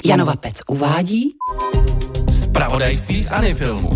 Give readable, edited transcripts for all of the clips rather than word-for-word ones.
Janova Pec uvádí Zpravodajství z Anifilmu.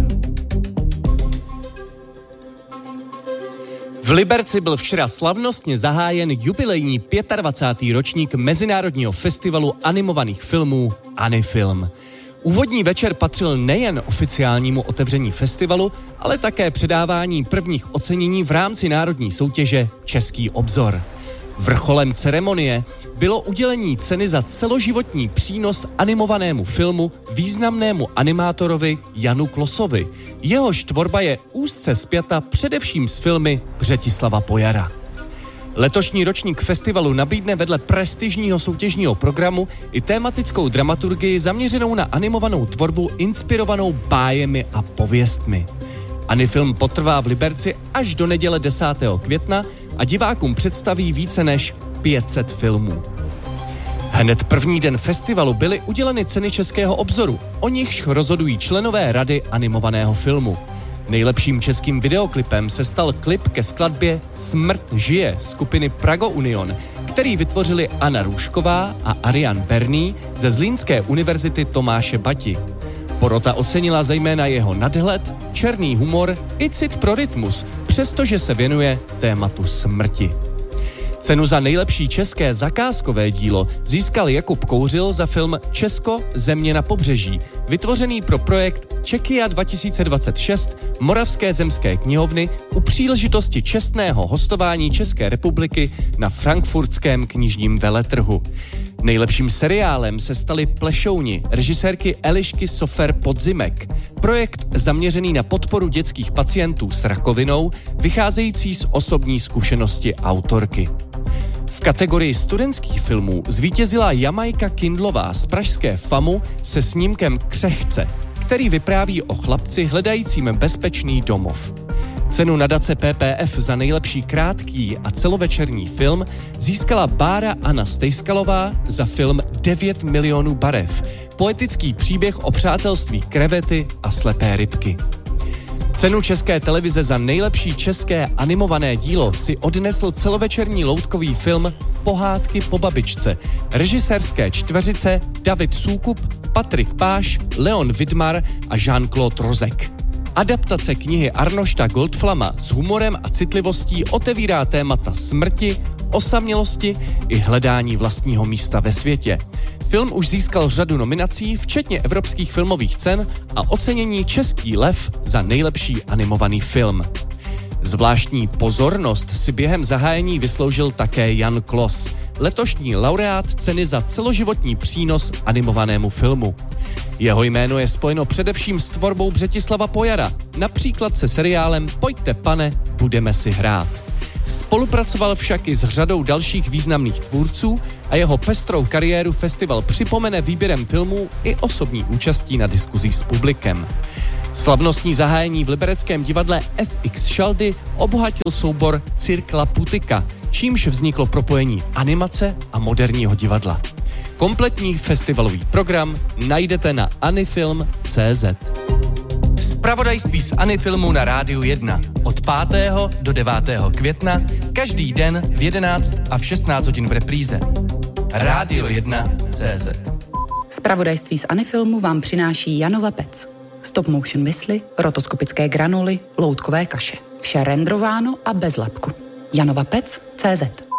V Liberci byl včera slavnostně zahájen jubilejní 25. ročník Mezinárodního festivalu animovaných filmů Anifilm. Úvodní večer patřil nejen oficiálnímu otevření festivalu, ale také předávání prvních ocenění v rámci národní soutěže Český obzor. Vrcholem ceremonie bylo udělení ceny za celoživotní přínos animovanému filmu významnému animátorovi Janu Klosovi. Jehož tvorba je úzce spjata především s filmy Břetislava Pojara. Letošní ročník festivalu nabídne vedle prestižního soutěžního programu i tematickou dramaturgii zaměřenou na animovanou tvorbu inspirovanou bájemi a pověstmi. Anifilm potrvá v Liberci až do neděle 10. května a divákům představí více než 500 filmů. Hned první den festivalu byly uděleny ceny Českého obzoru, o nichž rozhodují členové Rady animovaného filmu. Nejlepším českým videoklipem se stal klip ke skladbě Smrt žije skupiny Prago Union, který vytvořili Anna Růžková a Arian Berný ze Zlínské univerzity Tomáše Bati. Porota ocenila zejména jeho nadhled, černý humor i cit pro rytmus, přestože se věnuje tématu smrti. Cenu za nejlepší české zakázkové dílo získal Jakub Kouřil za film Česko, země na pobřeží, vytvořený pro projekt Czechia 2026 Moravské zemské knihovny u příležitosti čestného hostování České republiky na frankfurtském knižním veletrhu. Nejlepším seriálem se staly Plešouni režisérky Elišky Sofer Podzimek. Projekt zaměřený na podporu dětských pacientů s rakovinou, vycházející z osobní zkušenosti autorky. V kategorii studentských filmů zvítězila Jamajka Kindlová z pražské FAMu se snímkem Křehce, který vypráví o chlapci hledajícím bezpečný domov. Cenu nadace PPF za nejlepší krátký a celovečerní film získala Bára Anna Stejskalová za film 9 milionů barev, poetický příběh o přátelství krevety a slepé rybky. Cenu České televize za nejlepší české animované dílo si odnesl celovečerní loutkový film Pohádky po babičce, režisérské čtveřice David Soukup, Patrik Páš, Leon Vidmar a Jean-Claude Rozek. Adaptace knihy Arnošta Goldflama s humorem a citlivostí otevírá témata smrti, osamělosti i hledání vlastního místa ve světě. Film už získal řadu nominací, včetně evropských filmových cen a ocenění Český lev za nejlepší animovaný film. Zvláštní pozornost si během zahájení vysloužil také Jan Klos, letošní laureát ceny za celoživotní přínos animovanému filmu. Jeho jméno je spojeno především s tvorbou Břetislava Pojara, například se seriálem Pojďte pane, budeme si hrát. Spolupracoval však i s řadou dalších významných tvůrců a jeho pestrou kariéru festival připomene výběrem filmů i osobní účastí na diskuzích s publikem. Slavnostní zahájení v libereckém divadle FX Šaldy obohatil soubor Cirkla Putika, čímž vzniklo propojení animace a moderního divadla. Kompletní festivalový program najdete na anifilm.cz. Zpravodajství z Anifilmu na Rádiu 1 od 5. do 9. května každý den v 11 a v 16 hodin v repríze. Rádio 1.cz. Zpravodajství z Anifilmu vám přináší Janova Pec. Stop motion visly, rotoskopické granuly, loutkové kaše. Vše rendrováno a bez lepku. Janova Pec.cz.